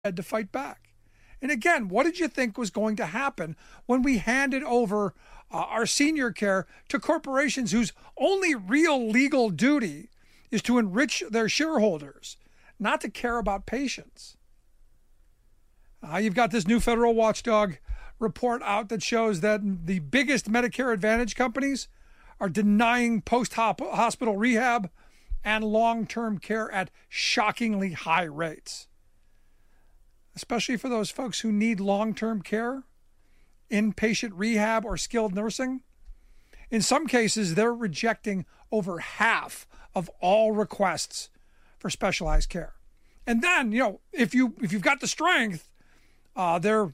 to fight back. And again, what did you think was going to happen when we handed over our senior care to corporations whose only real legal duty is to enrich their shareholders, not to care about patients? You've got this new federal watchdog report out that shows that the biggest Medicare Advantage companies are denying post-hospital rehab and long-term care at shockingly high rates, especially for those folks who need long-term care, inpatient rehab, or skilled nursing. In some cases, they're rejecting over half of all requests for specialized care. And then, if you've got the strength, they're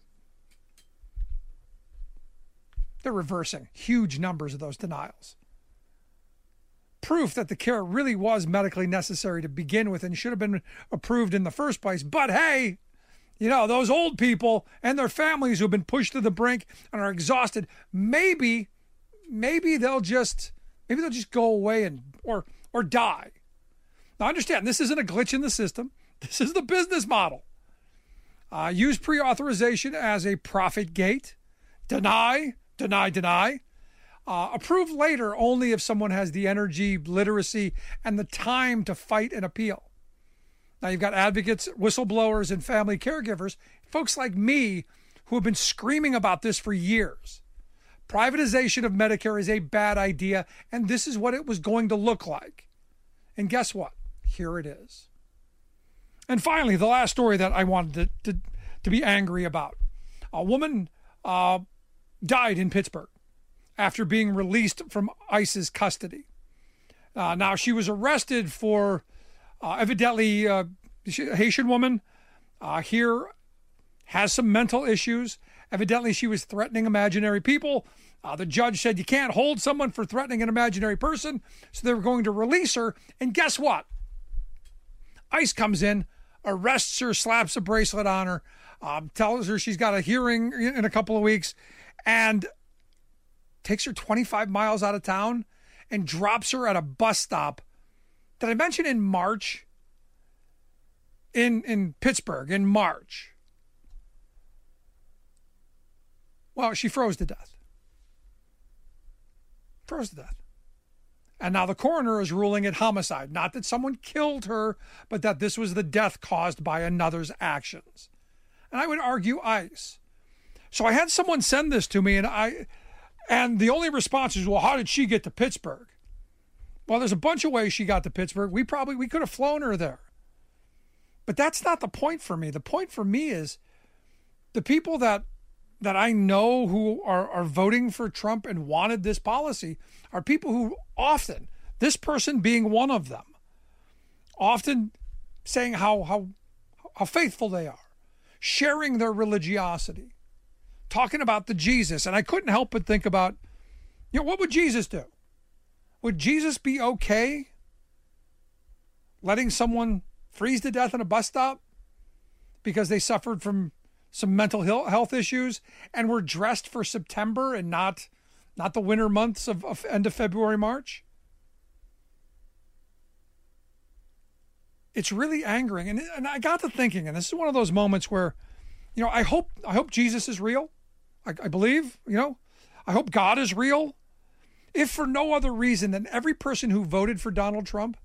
reversing huge numbers of those denials. Proof that the care really was medically necessary to begin with and should have been approved in the first place. But hey, those old people and their families who've been pushed to the brink and are exhausted, maybe they'll just go away or die. Now understand, this isn't a glitch in the system. This is the business model. Use pre-authorization as a profit gate. Deny. Approve later only if someone has the energy, literacy, and the time to fight and appeal. Now you've got advocates, whistleblowers, and family caregivers, folks like me who have been screaming about this for years. Privatization of Medicare is a bad idea, and this is what it was going to look like. And guess what? Here it is. And finally, the last story that I wanted to be angry about. A woman died in Pittsburgh after being released from ICE's custody. Now, she was arrested for evidently a Haitian woman here has some mental issues. Evidently, she was threatening imaginary people. The judge said you can't hold someone for threatening an imaginary person, so they were going to release her. And guess what? ICE comes in, arrests her, slaps a bracelet on her, tells her she's got a hearing in a couple of weeks, and takes her 25 miles out of town and drops her at a bus stop. Did I mention in March? In Pittsburgh, in March. Well, she froze to death. And now the coroner is ruling it homicide. Not that someone killed her, but that this was the death caused by another's actions. And I would argue ICE. So I had someone send this to me, and the only response is, well, how did she get to Pittsburgh? Well, there's a bunch of ways she got to Pittsburgh. We could have flown her there. But that's not the point for me. The point for me is the people that I know who are voting for Trump and wanted this policy are people who often, this person being one of them, often saying how faithful they are, sharing their religiosity, talking about the Jesus. And I couldn't help but think about, what would Jesus do? Would Jesus be okay letting someone freeze to death in a bus stop because they suffered from some mental health issues and were dressed for September and not the winter months of end of February, March? It's really angering. And I got to thinking, and this is one of those moments where, I hope Jesus is real. I believe, I hope God is real. If for no other reason than every person who voted for Donald Trump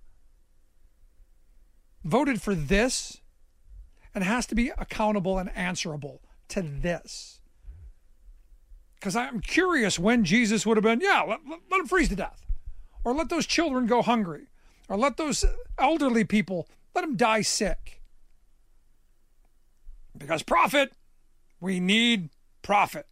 voted for this and has to be accountable and answerable to this. Because I'm curious when Jesus would have been, let him freeze to death. Or let those children go hungry. Or let those elderly people, let them die sick. Because profit, we need profit.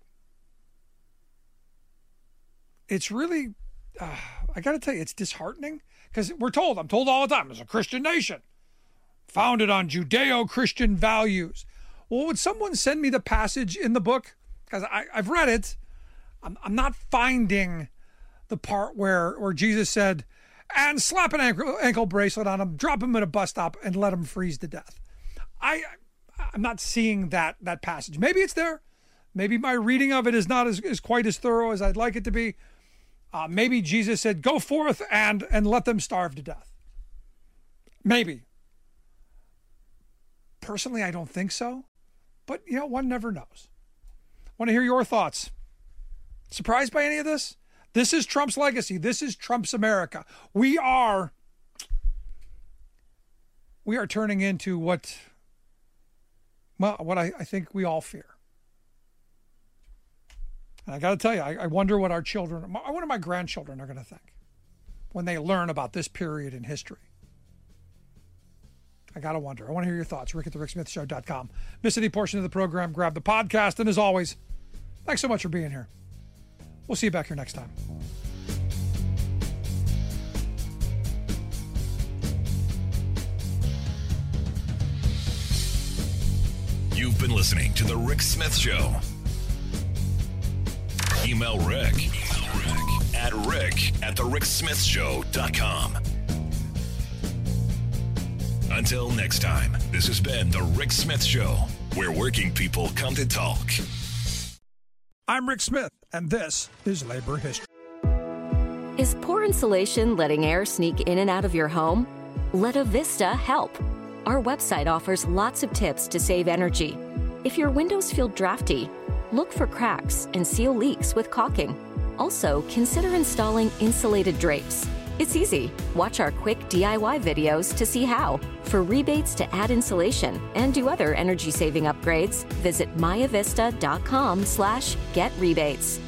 It's really, I got to tell you, it's disheartening. Because I'm told all the time, it's a Christian nation, founded on Judeo-Christian values. Well, would someone send me the passage in the book? Because I've read it. I'm not finding the part where Jesus said, and slap an ankle bracelet on him, drop him at a bus stop, and let him freeze to death. I'm not seeing that passage. Maybe it's there. Maybe my reading of it is not as quite as thorough as I'd like it to be. Maybe Jesus said, go forth and let them starve to death. Maybe. Personally, I don't think so. But, one never knows. Want to hear your thoughts? Surprised by any of this? This is Trump's legacy. This is Trump's America. We are turning into what I think we all fear. And I got to tell you, I wonder what our children, I wonder what my grandchildren are going to think when they learn about this period in history. I got to wonder. I want to hear your thoughts. Rick at thericksmithshow.com. Miss any portion of the program, grab the podcast. And as always, thanks so much for being here. We'll see you back here next time. You've been listening to The Rick Smith Show. Email Rick at rick@thericksmithshow.com. Until next time, this has been The Rick Smith Show, where working people come to talk. I'm Rick Smith, and this is Labor History. Is poor insulation letting air sneak in and out of your home? Let Avista help. Our website offers lots of tips to save energy. If your windows feel drafty, look for cracks and seal leaks with caulking. Also, consider installing insulated drapes. It's easy. Watch our quick DIY videos to see how. For rebates to add insulation and do other energy-saving upgrades, visit myavista.com/getrebates.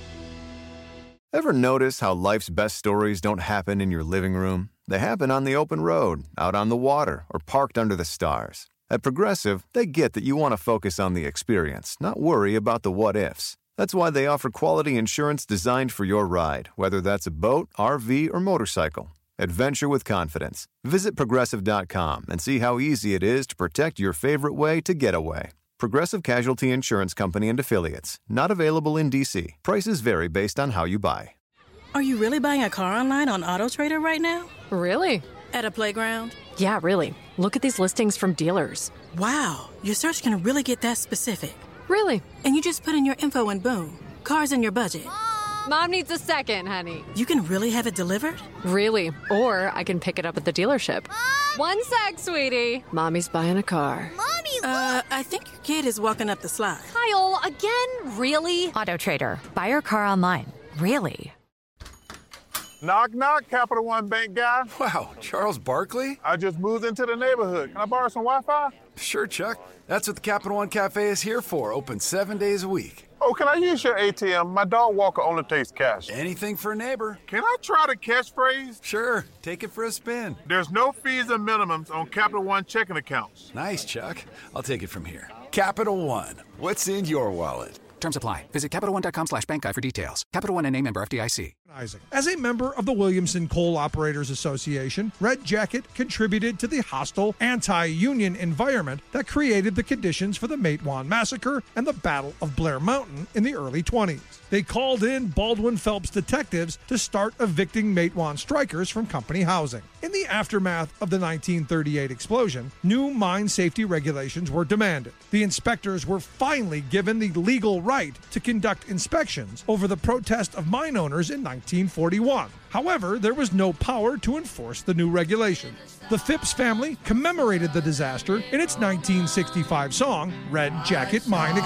Ever notice how life's best stories don't happen in your living room? They happen on the open road, out on the water, or parked under the stars. At Progressive, they get that you want to focus on the experience, not worry about the what-ifs. That's why they offer quality insurance designed for your ride, whether that's a boat, RV, or motorcycle. Adventure with confidence. Visit Progressive.com and see how easy it is to protect your favorite way to get away. Progressive Casualty Insurance Company and Affiliates. Not available in D.C. Prices vary based on how you buy. Are you really buying a car online on AutoTrader right now? Really? At a playground? Yeah, really. Look at these listings from dealers. Wow, your search can really get that specific. Really? And you just put in your info and boom, car's in your budget. Mom needs a second, honey. You can really have it delivered? Really. Or I can pick it up at the dealership. Mom! One sec, sweetie. Mommy's buying a car. Mommy, look! I think your kid is walking up the slide. Kyle, again? Really? AutoTrader. Buy your car online. Really? Knock, knock, Capital One Bank guy. Wow, Charles Barkley? I just moved into the neighborhood. Can I borrow some Wi-Fi? Sure, Chuck. That's what the Capital One Cafe is here for, open 7 days a week. Oh, can I use your ATM? My dog walker only takes cash. Anything for a neighbor. Can I try the catchphrase? Sure, take it for a spin. There's no fees and minimums on Capital One checking accounts. Nice, Chuck. I'll take it from here. Capital One. What's in your wallet? Terms apply. Visit CapitalOne.com/bankguide for details. Capital One NA, member FDIC. As a member of the Williamson Coal Operators Association, Red Jacket contributed to the hostile, anti-union environment that created the conditions for the Matewan Massacre and the Battle of Blair Mountain in the early 20s. They called in Baldwin Phelps detectives to start evicting Matewan strikers from company housing. In the aftermath of the 1938 explosion, new mine safety regulations were demanded. The inspectors were finally given the legal right to conduct inspections over the protest of mine owners in 1941. However, there was no power to enforce the new regulations. The Phipps family commemorated the disaster in its 1965 song, Red Jacket Mine